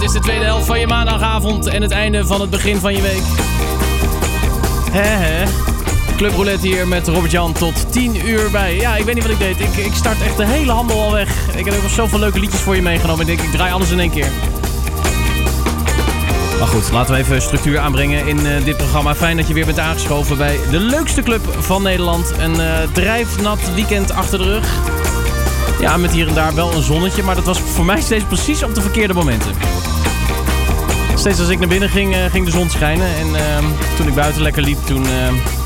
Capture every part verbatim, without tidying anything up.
is de tweede helft van je maandagavond en het einde van het begin van je week. Hè hè. Club Roulette hier met Robert-Jan tot tien uur bij. Ja, ik weet niet wat ik deed. Ik, ik start echt de hele handel al weg. Ik heb ook nog zoveel leuke liedjes voor je meegenomen. Ik denk, ik draai alles in één keer. Maar goed, laten we even structuur aanbrengen in uh, dit programma. Fijn dat je weer bent aangeschoven bij de leukste club van Nederland. Een uh, drijfnat weekend achter de rug. Ja, met hier en daar wel een zonnetje. Maar dat was voor mij steeds precies op de verkeerde momenten. Steeds als ik naar binnen ging, uh, ging de zon schijnen. En uh, toen ik buiten lekker liep, toen uh,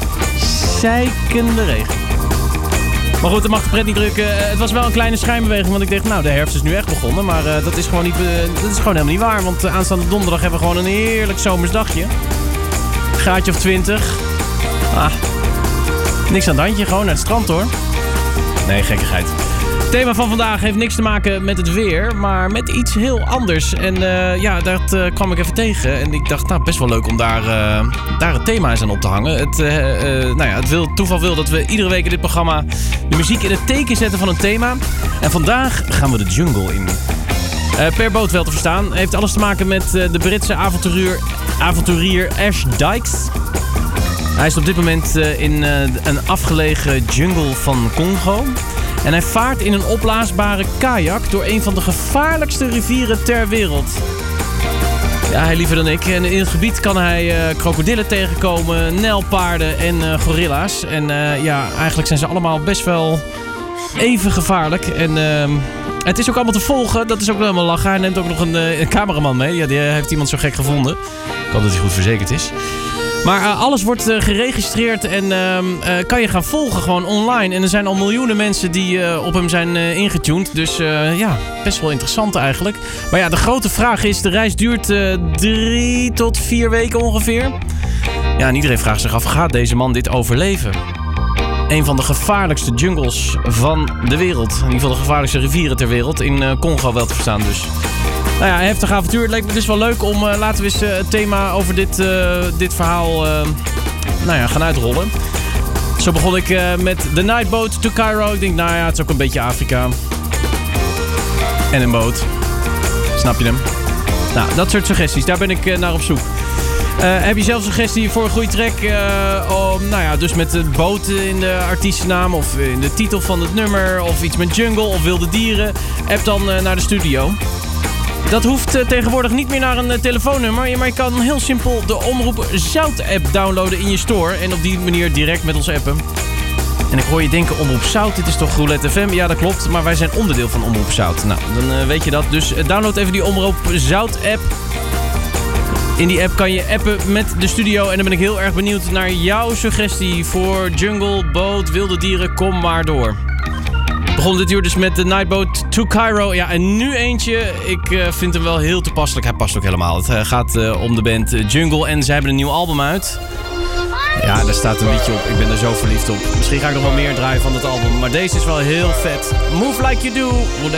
zeikende regen. Maar goed, dat mag de pret niet drukken. Uh, het was wel een kleine schijnbeweging. Want ik dacht, nou, de herfst is nu echt begonnen. Maar uh, dat is gewoon niet, uh, dat is gewoon helemaal niet waar. Want uh, aanstaande donderdag hebben we gewoon een heerlijk zomersdagje. Graadje of twintig. Ah, niks aan het handje. Gewoon naar het strand, hoor. Nee, gekkigheid. Het thema van vandaag heeft niks te maken met het weer, maar met iets heel anders. En uh, ja, dat uh, kwam ik even tegen. En ik dacht, nou, best wel leuk om daar, uh, daar het thema eens aan op te hangen. Het, uh, uh, nou ja, het wil, toeval wil dat we iedere week in dit programma de muziek in het teken zetten van een thema. En vandaag gaan we de jungle in. Uh, per boot wel te verstaan. Heeft alles te maken met uh, de Britse avonturier, avonturier Ash Dykes. Hij is op dit moment uh, in uh, een afgelegen jungle van Congo. En hij vaart in een opblaasbare kajak door een van de gevaarlijkste rivieren ter wereld. Ja, hij liever dan ik. En in het gebied kan hij uh, krokodillen tegenkomen, nijlpaarden en uh, gorilla's. En uh, ja, eigenlijk zijn ze allemaal best wel even gevaarlijk. En uh, het is ook allemaal te volgen. Dat is ook wel helemaal lachen. Hij neemt ook nog een, uh, een cameraman mee. Ja, die heeft iemand zo gek gevonden. Ik hoop dat hij goed verzekerd is. Maar uh, alles wordt uh, geregistreerd en uh, uh, kan je gaan volgen gewoon online. En er zijn al miljoenen mensen die uh, op hem zijn uh, ingetuned. Dus uh, ja, best wel interessant eigenlijk. Maar ja, de grote vraag is, de reis duurt uh, drie tot vier weken ongeveer. Ja, en iedereen vraagt zich af, gaat deze man dit overleven? Een van de gevaarlijkste jungles van de wereld. In ieder geval de gevaarlijkste rivieren ter wereld. In uh, Congo wel te verstaan dus. Nou ja, heftig avontuur. Het leek me dus wel leuk om, uh, laten we eens uh, het thema over dit, uh, dit verhaal uh, nou ja, gaan uitrollen. Zo begon ik uh, met The Night Boat to Cairo. Ik denk, nou ja, het is ook een beetje Afrika. En een boot. Snap je hem? Nou, dat soort suggesties, daar ben ik uh, naar op zoek. Uh, heb je zelf suggestie voor een goede track? Uh, om, nou ja, dus met de boot in de artiestennaam of in de titel van het nummer. Of iets met jungle of wilde dieren. App dan uh, naar de studio. Dat hoeft uh, tegenwoordig niet meer naar een uh, telefoonnummer. Maar je kan heel simpel de Omroep Zout app downloaden in je store. En op die manier direct met ons appen. En ik hoor je denken, Omroep Zout, dit is toch Roulette F M? Ja, dat klopt, maar wij zijn onderdeel van Omroep Zout. Nou, dan uh, weet je dat. Dus uh, download even die Omroep Zout app. In die app kan je appen met de studio. En dan ben ik heel erg benieuwd naar jouw suggestie voor jungle, boot, wilde dieren. Kom maar door. We begonnen dit uur dus met de Nightboat to Cairo. Ja, en nu eentje. Ik uh, vind hem wel heel toepasselijk. Hij past ook helemaal. Het uh, gaat uh, om de band uh, Jungle. En ze hebben een nieuw album uit. Ja, daar staat een liedje op. Ik ben er zo verliefd op. Misschien ga ik nog wel meer draaien van dat album. Maar deze is wel heel vet. Move Like You Do.